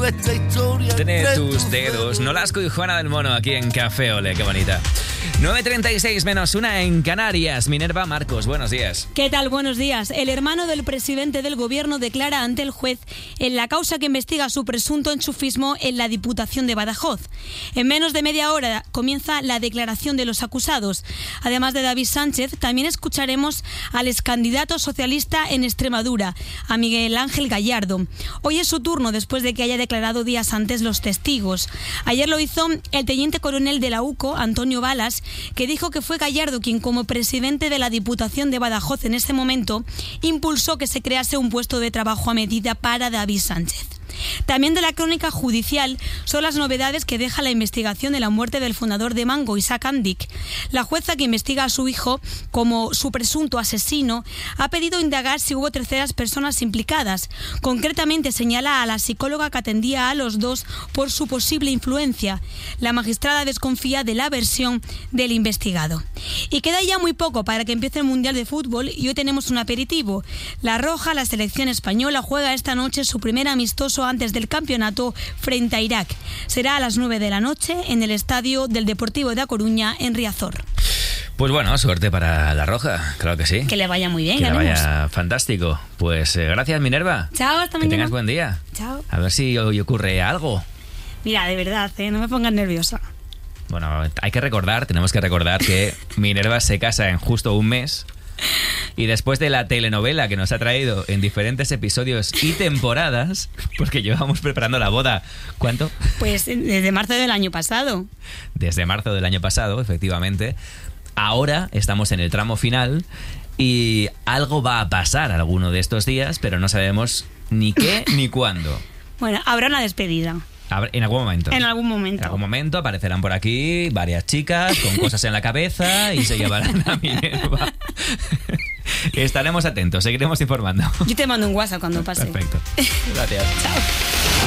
esta historia. Tiene tus dedos. Nolasco y Juana del Mono aquí en Café Ole, qué bonita. 9:36 menos 1 en Canarias. Minerva Marcos, buenos días. ¿Qué tal? Buenos días. El hermano del presidente del gobierno declara ante el juez en la causa que investiga su presunto enchufismo en la Diputación de Badajoz. En menos de media hora comienza la declaración de los acusados. Además de David Sánchez, también escucharemos al excandidato socialista en Extremadura, a Miguel Ángel Gallardo. Hoy es su turno después de que haya declarado días antes los testigos. Ayer lo hizo el teniente coronel de la UCO, Antonio Balas, que dijo que fue Gallardo quien, como presidente de la Diputación de Badajoz en ese momento, impulsó que se crease un puesto de trabajo a medida para David Sánchez. También de la crónica judicial son las novedades que deja la investigación de la muerte del fundador de Mango, Isaac Andic. La jueza que investiga a su hijo como su presunto asesino ha pedido indagar si hubo terceras personas implicadas. Concretamente señala a la psicóloga que atendía a los dos por su posible influencia. La magistrada desconfía de la versión del investigado. Y queda ya muy poco para que empiece el Mundial de Fútbol y hoy tenemos un aperitivo. La Roja, la selección española, juega esta noche su primer amistoso antes del campeonato frente a Irak. Será a las 9 de la noche en el estadio del Deportivo de A Coruña en Riazor. Pues bueno, suerte para la Roja, claro que sí. Que le vaya muy bien, que ganemos. le vaya fantástico. Pues gracias, Minerva. Chao, hasta mañana. Que tengas buen día. Chao. A ver si hoy ocurre algo. Mira, de verdad, no me pongas nerviosa. Bueno, tenemos que recordar que Minerva se casa en justo un mes. Y después de la telenovela que nos ha traído en diferentes episodios y temporadas, porque llevamos preparando la boda, ¿cuánto? Pues desde marzo del año pasado. Desde marzo del año pasado, efectivamente. Ahora estamos en el tramo final y algo va a pasar alguno de estos días, pero no sabemos ni qué ni cuándo. Bueno, habrá una despedida. En algún momento. En algún momento. En algún momento aparecerán por aquí varias chicas con cosas en la cabeza y se llevarán a Minerva. Estaremos atentos, seguiremos informando. Yo te mando un WhatsApp cuando pase. Perfecto. Gracias. Chao.